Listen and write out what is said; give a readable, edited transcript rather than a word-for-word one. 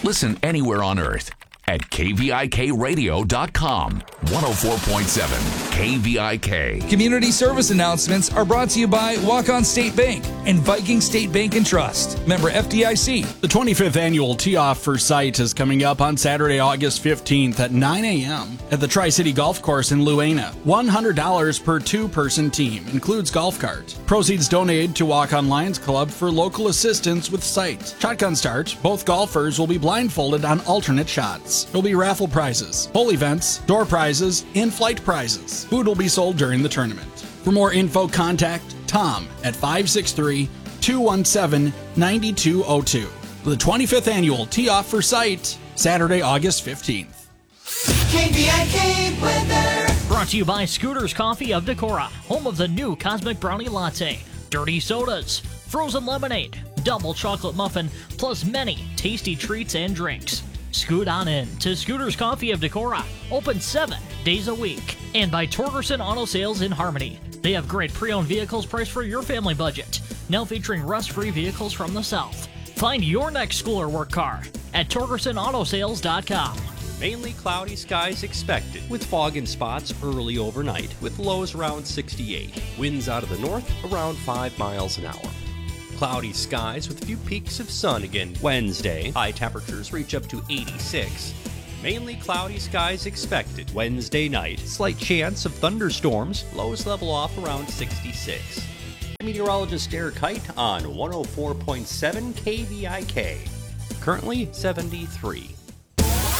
Listen anywhere on earth at kvikradio.com. 104.7 KVIK. Community service announcements are brought to you by Walk-On State Bank and Viking State Bank and Trust. Member FDIC. The 25th annual Tee Off for Sight is coming up on Saturday, August 15th at 9 a.m. at the Tri-City Golf Course in Luena. $100 per two-person team, includes golf cart. Proceeds donated to Walk-On Lions Club for local assistance with sight. Shotgun start, both golfers will be blindfolded on alternate shots. There'll be raffle prizes, whole events, door prizes, in-flight prizes. Food will be sold during the tournament. For more info, contact Tom at 563-217-9202. The 25th annual Tee Off for Sight, Saturday, August 15th. KVIK weather. Brought to you by Scooters Coffee of Decorah, home of the new Cosmic Brownie Latte, dirty sodas, frozen lemonade, double chocolate muffin, plus many tasty treats and drinks. Scoot on in to Scooters Coffee of Decorah, open 7 days a week. And by Torgerson Auto Sales in Harmony. They have great pre-owned vehicles priced for your family budget, now featuring rust-free vehicles from the South. Find your next school or work car at TorgersonAutoSales.com. Mainly cloudy skies expected, with fog in spots early overnight, with lows around 68. Winds out of the north around 5 miles an hour. Cloudy skies with a few peaks of sun again Wednesday. High temperatures reach up to 86. Mainly cloudy skies expected Wednesday night. Slight chance of thunderstorms. Lows level off around 66. Meteorologist Derek Height on 104.7 KVIK. Currently 73.